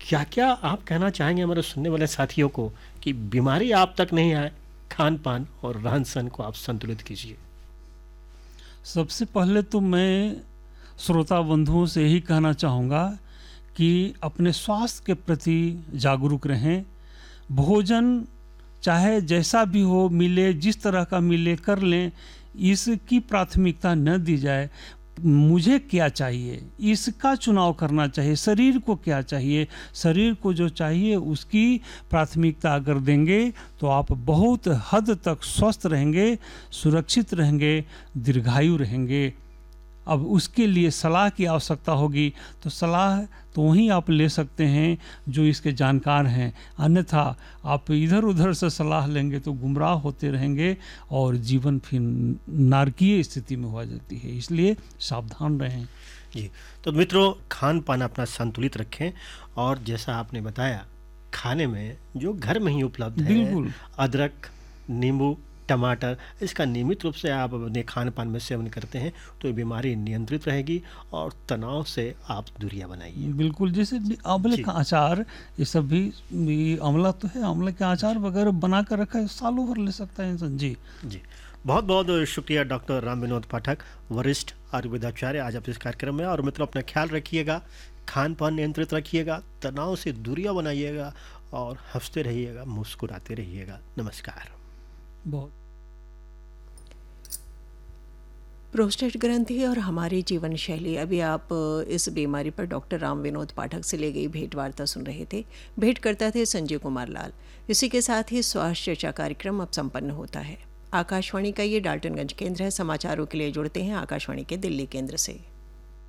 क्या क्या आप कहना चाहेंगे हमारे सुनने वाले साथियों को कि बीमारी आप तक नहीं आए, खान पान और रहन सहन को आप संतुलित कीजिए। सबसे पहले तो मैं श्रोता बंधुओं से यही कहना चाहूँगा कि अपने स्वास्थ्य के प्रति जागरूक रहें। भोजन चाहे जैसा भी हो, मिले जिस तरह का मिले कर लें, इसकी प्राथमिकता न दी जाए। मुझे क्या चाहिए इसका चुनाव करना चाहिए। शरीर को क्या चाहिए, शरीर को जो चाहिए उसकी प्राथमिकता अगर देंगे तो आप बहुत हद तक स्वस्थ रहेंगे, सुरक्षित रहेंगे, दीर्घायु रहेंगे। अब उसके लिए सलाह की आवश्यकता होगी तो सलाह तो वहीं आप ले सकते हैं जो इसके जानकार हैं, अन्यथा आप इधर उधर से सलाह लेंगे तो गुमराह होते रहेंगे और जीवन फिर नारकीय स्थिति में हो जाती है। इसलिए सावधान रहें। जी, तो मित्रों, खान पान अपना संतुलित रखें और जैसा आपने बताया, खाने में जो घर में ही उपलब्ध है, बिल्कुल अदरक, नींबू, टमाटर, इसका नियमित रूप से आप अपने खान पान में सेवन करते हैं तो ये बीमारी नियंत्रित रहेगी और तनाव से आप दूरियां बनाइए। बिल्कुल, जैसे आंवले जी। का अचार, ये सब भी आंवला तो है, आंवले का अचार वगैरह बना कर रखा है, सालों भर ले सकता है इंसान। जी जी, बहुत बहुत शुक्रिया डॉक्टर राम विनोद पाठक, वरिष्ठ आयुर्वेदाचार्य, आज आप इस कार्यक्रम में। और मित्रों, अपना ख्याल रखिएगा, खान पान नियंत्रित रखिएगा, तनाव से दूरियां बनाइएगा और हंसते रहिएगा, मुस्कुराते रहिएगा। नमस्कार। बहुत प्रोस्टेट ग्रंथि और हमारी जीवन शैली। अभी आप इस बीमारी पर डॉक्टर राम विनोद पाठक से ले गई भेंट वार्ता सुन रहे थे। भेंट करता थे संजय कुमार लाल। इसी के साथ ही स्वास्थ्य चर्चा कार्यक्रम अब संपन्न होता है। आकाशवाणी का ये डाल्टनगंज केंद्र है। समाचारों के लिए जुड़ते हैं आकाशवाणी के दिल्ली केंद्र से।